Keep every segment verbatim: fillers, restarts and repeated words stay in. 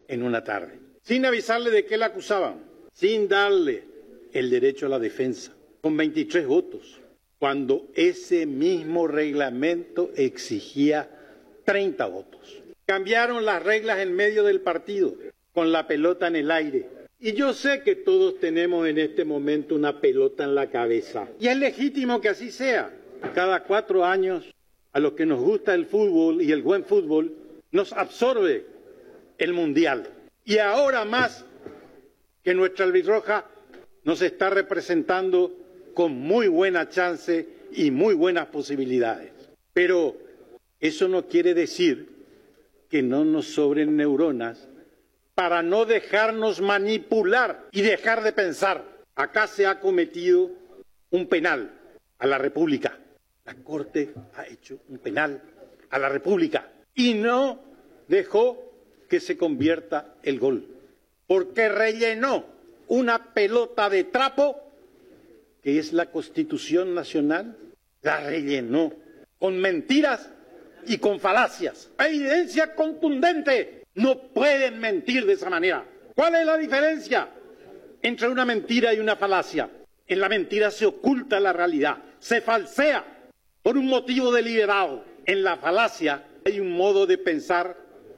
en una tarde, sin avisarle de qué la acusaban, sin darle el derecho a la defensa, con veintitrés votos, cuando ese mismo reglamento exigía treinta votos. Cambiaron las reglas en medio del partido, con la pelota en el aire. Y yo sé que todos tenemos en este momento una pelota en la cabeza. Y es legítimo que así sea. Cada cuatro años, a los que nos gusta el fútbol y el buen fútbol, nos absorbe el Mundial. Y ahora más que nuestra albirroja nos está representando con muy buena chance y muy buenas posibilidades. Pero eso no quiere decir que no nos sobren neuronas para no dejarnos manipular y dejar de pensar. Acá se ha cometido un penal a la República. La Corte ha hecho un penal a la República y no dejó que se convierta el gol, porque rellenó una pelota de trapo, que es la Constitución Nacional, la rellenó con mentiras y con falacias. Evidencia contundente. No pueden mentir de esa manera. ¿Cuál es la diferencia entre una mentira y una falacia? En la mentira se oculta la realidad, se falsea por un motivo deliberado. En la falacia hay un modo de pensar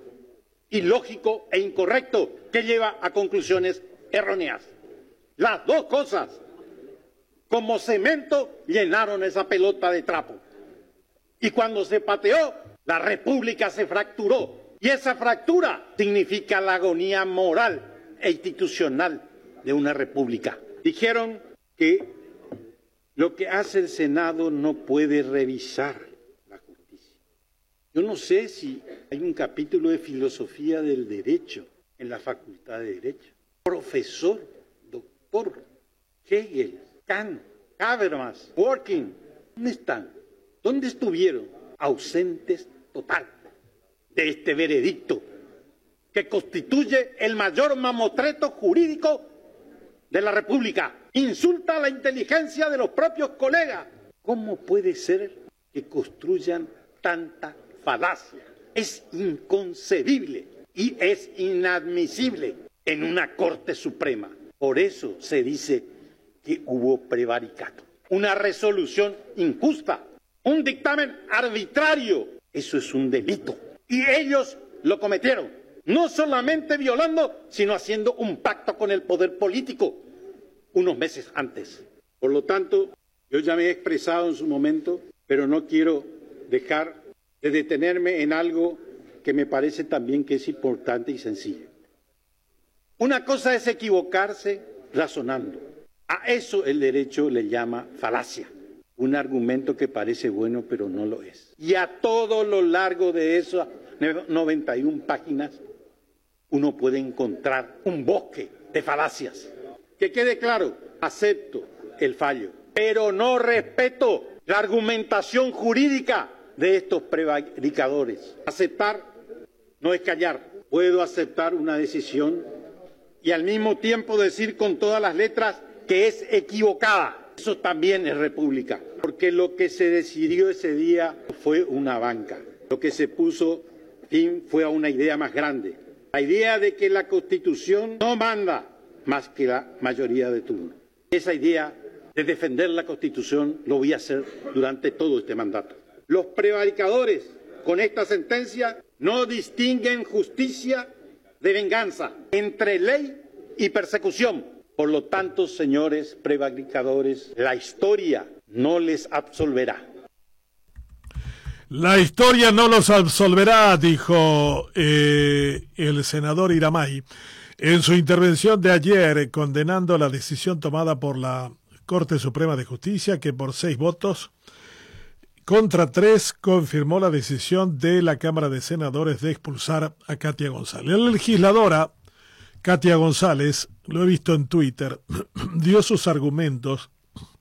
ilógico e incorrecto que lleva a conclusiones erróneas. Las dos cosas, como cemento, llenaron esa pelota de trapo. Y cuando se pateó, la República se fracturó. Y esa fractura significa la agonía moral e institucional de una república. Dijeron que lo que hace el Senado no puede revisar la justicia. Yo no sé si hay un capítulo de filosofía del derecho en la Facultad de Derecho. Profesor, doctor, Hegel, Kant, Habermas, Dworkin, ¿dónde están? ¿Dónde estuvieron? Ausentes total de este veredicto, que constituye el mayor mamotreto jurídico de la República. Insulta la inteligencia de los propios colegas. ¿Cómo puede ser que construyan tanta falacia? Es inconcebible y es inadmisible en una Corte Suprema. Por eso se dice que hubo prevaricato. Una resolución injusta, un dictamen arbitrario, eso es un delito. Y ellos lo cometieron, no solamente violando, sino haciendo un pacto con el poder político unos meses antes. Por lo tanto, yo ya me he expresado en su momento, pero no quiero dejar de detenerme en algo que me parece también que es importante y sencillo. Una cosa es equivocarse razonando. A eso el derecho le llama falacia. Un argumento que parece bueno, pero no lo es. Y a todo lo largo de esas noventa y una páginas, uno puede encontrar un bosque de falacias. Que quede claro, acepto el fallo, pero no respeto la argumentación jurídica de estos prevaricadores. Aceptar no es callar. Puedo aceptar una decisión y al mismo tiempo decir con todas las letras que es equivocada. Eso también es república, porque lo que se decidió ese día fue una banca. Lo que se puso fin fue a una idea más grande. La idea de que la Constitución no manda más que la mayoría de turno. Esa idea de defender la Constitución lo voy a hacer durante todo este mandato. Los prevaricadores con esta sentencia no distinguen justicia de venganza entre ley y persecución. Por lo tanto, señores prevaricadores, la historia no les absolverá. La historia no los absolverá, dijo eh, el senador Iramay en su intervención de ayer, condenando la decisión tomada por la Corte Suprema de Justicia, que por seis votos contra tres confirmó la decisión de la Cámara de Senadores de expulsar a Katia González. La legisladora Katia González, lo he visto en Twitter, dio sus argumentos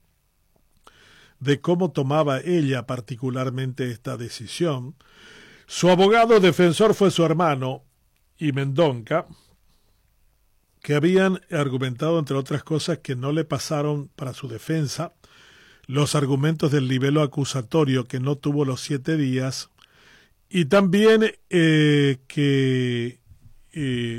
de cómo tomaba ella particularmente esta decisión. Su abogado defensor fue su hermano y Mendonca, que habían argumentado, entre otras cosas, que no le pasaron para su defensa los argumentos del libelo acusatorio, que no tuvo los siete días, y también eh, que... Eh,